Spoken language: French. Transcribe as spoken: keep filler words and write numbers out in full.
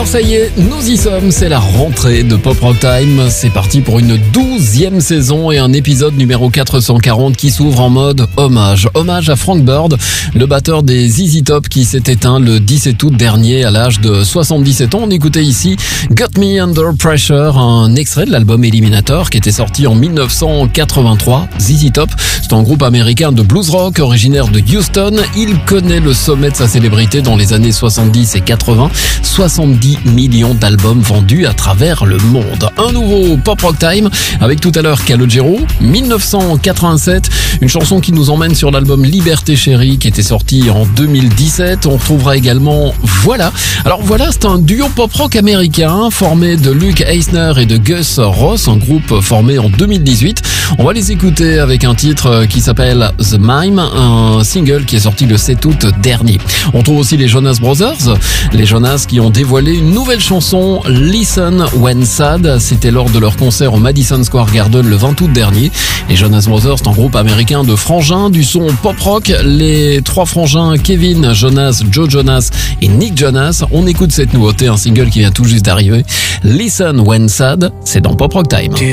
Alors ça y est, nous y sommes, c'est la rentrée de Pop Rock Time. C'est parti pour une douzième saison et un épisode numéro quatre cent quarante qui s'ouvre en mode hommage. Hommage à Frank Bird, le batteur des Z Z Top qui s'est éteint le dix-sept août dernier à l'âge de soixante-dix-sept ans. On écoutait ici Got Me Under Pressure, un extrait de l'album Eliminator qui était sorti en mille neuf cent quatre-vingt-trois. Z Z Top, c'est un groupe américain de blues rock originaire de Houston. Il connaît le sommet de sa célébrité dans les années soixante-dix et quatre-vingts. soixante-dix millions d'albums vendus à travers le monde. Un nouveau Pop Rock Time avec tout à l'heure Calogero, mille neuf cent quatre-vingt-sept, une chanson qui nous emmène sur l'album Liberté Chérie qui était sorti en deux mille dix-sept. On retrouvera également Voilà. Alors Voilà, c'est un duo pop rock américain formé de Luke Eisner et de Gus Ross, un groupe formé en deux mille dix-huit. On va les écouter avec un titre qui s'appelle The Mime, un single qui est sorti le sept août dernier. On trouve aussi les Jonas Brothers, les Jonas qui ont dévoilé une nouvelle chanson, Listen When Sad. C'était lors de leur concert au Madison Square Garden le vingt août dernier. Les Jonas Brothers, c'est un groupe américain de frangins du son pop rock. Les trois frangins, Kevin Jonas, Joe Jonas et Nick Jonas. On écoute cette nouveauté, un single qui vient tout juste d'arriver. Listen When Sad, c'est dans Pop Rock Time.